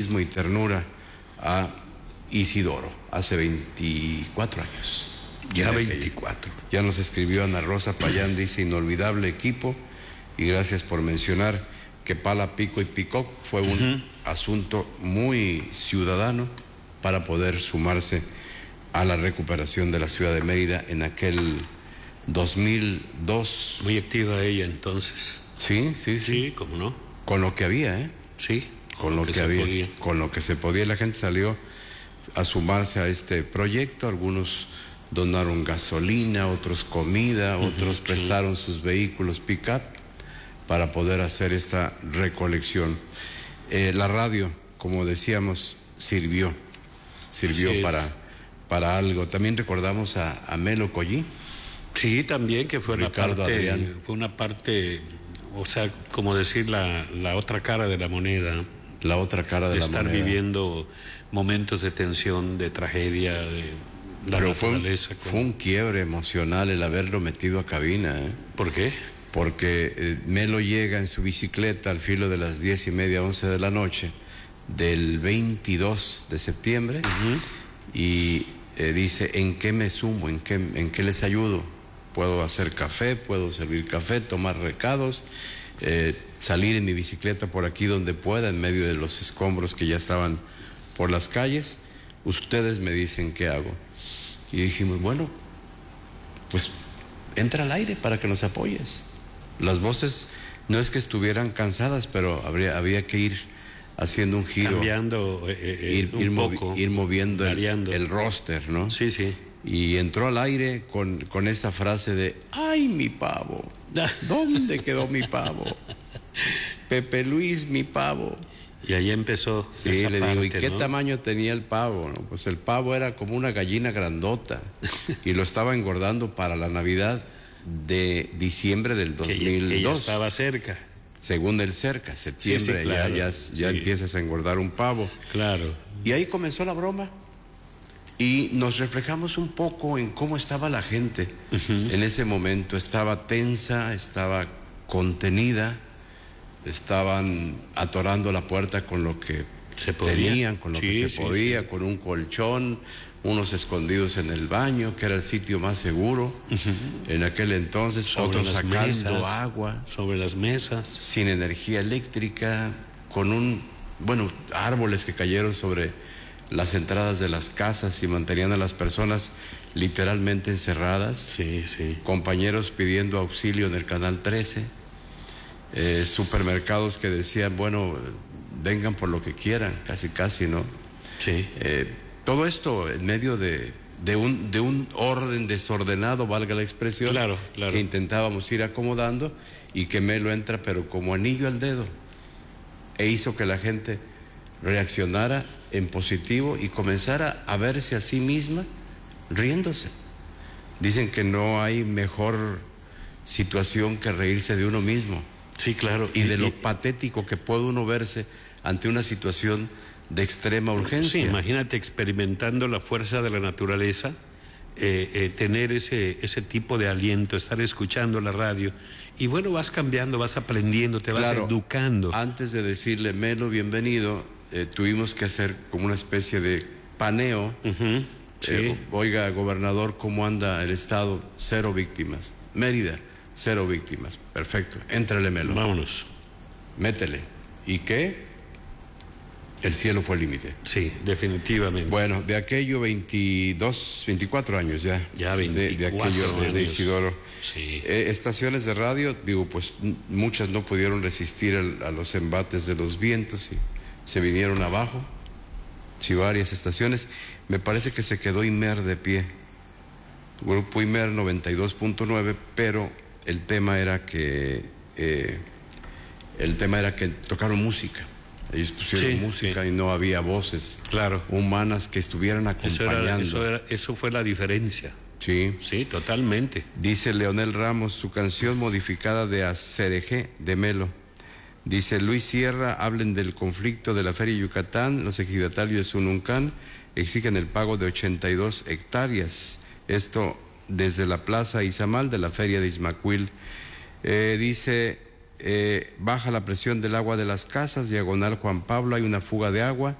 romanticismo y ternura a Isidoro, hace 24 años. Ya 24. Ya nos escribió Ana Rosa Payán, dice: inolvidable equipo, y gracias por mencionar que Pala, Pico y Picoc fue un asunto muy ciudadano para poder sumarse a la recuperación de la ciudad de Mérida en aquel 2002. Muy activa ella entonces. Sí. Sí, cómo no. Con lo que había, ¿eh? Sí, con lo que había, podía. Con lo que se podía. La gente salió a sumarse a este proyecto. Algunos donaron gasolina, otros comida, otros prestaron sus vehículos pick-up para poder hacer esta recolección. La radio, como decíamos, sirvió para algo. También recordamos a Melo Collí. Sí, también, que fue Adrián. Fue una parte, o sea, como decir la otra cara de la moneda. La otra cara de la moneda. De estar viviendo momentos de tensión, de tragedia, de la naturaleza. Fue un quiebre emocional el haberlo metido a cabina, ¿eh? ¿Por qué? Porque Melo llega en su bicicleta al filo de las 10:30, 11 de la noche del 22 de septiembre y dice: ¿en qué me sumo? ¿En qué les ayudo? Puedo hacer café, puedo servir café, tomar recados, salir en mi bicicleta por aquí donde pueda, en medio de los escombros que ya estaban por las calles. Ustedes me dicen qué hago. Y dijimos: bueno, pues entra al aire para que nos apoyes. Las voces no es que estuvieran cansadas, pero había que ir haciendo un giro. Cambiando un poco. Ir moviendo el roster, ¿no? Sí. Y entró al aire con esa frase de: ¡ay, mi pavo! ¿Dónde quedó mi pavo? Pepe Luis, mi pavo. Y ahí empezó. Sí, le digo: ¿y qué tamaño tenía el pavo? ¿No? Pues el pavo era como una gallina grandota y lo estaba engordando para la Navidad de diciembre del 2002. Que ya estaba cerca. Según el cerca, septiembre, sí, claro, ya empiezas a engordar un pavo. Claro. Y ahí comenzó la broma. Y nos reflejamos un poco en cómo estaba la gente en ese momento. Estaba tensa, estaba contenida, estaban atorando la puerta con lo que tenían, con lo que se podía, con un colchón, unos escondidos en el baño, que era el sitio más seguro en aquel entonces, otros sacando agua. Sobre las mesas. Sin energía eléctrica, con árboles que cayeron sobre las entradas de las casas y mantenían a las personas literalmente encerradas. Sí. Compañeros pidiendo auxilio en el Canal 13. Supermercados que decían: bueno, vengan por lo que quieran, casi, ¿no? Sí. Todo esto en medio de un orden desordenado, valga la expresión, claro. que intentábamos ir acomodando, y que Melo entra pero como anillo al dedo, e hizo que la gente reaccionara en positivo y comenzara a verse a sí misma riéndose. Dicen que no hay mejor situación que reírse de uno mismo. Sí, claro. Y de lo patético que puede uno verse ante una situación de extrema urgencia. Sí, imagínate experimentando la fuerza de la naturaleza, tener ese tipo de aliento, estar escuchando la radio, y bueno, vas cambiando, vas aprendiendo, te vas educando. Antes de decirle: Melo, bienvenido, tuvimos que hacer como una especie de paneo. Sí. Oiga, gobernador, ¿cómo anda el estado? 0 víctimas. Mérida, 0 víctimas. Perfecto, éntrale, Melo. Vámonos. Métele. ¿Y qué? El cielo fue el límite. Sí, definitivamente. Bueno, de aquello 24 años ya. Ya 24 de aquello de Isidoro. Sí. Estaciones de radio, pues muchas no pudieron resistir a los embates de los vientos y se vinieron abajo. Sí, varias estaciones. Me parece que se quedó Imer de pie. Grupo Imer 92.9, pero el tema era que tocaron música. Ellos pusieron música y no había voces humanas que estuvieran acompañando. Eso fue la diferencia. Sí, totalmente. Dice Leonel Ramos, su canción modificada de Acerejé de Melo. Dice Luis Sierra: hablen del conflicto de la Feria Yucatán. Los ejidatarios de Sununcán exigen el pago de 82 hectáreas. Esto desde la Plaza Izamal de la Feria de Izmacuil. Dice: baja la presión del agua de las casas, diagonal Juan Pablo, hay una fuga de agua.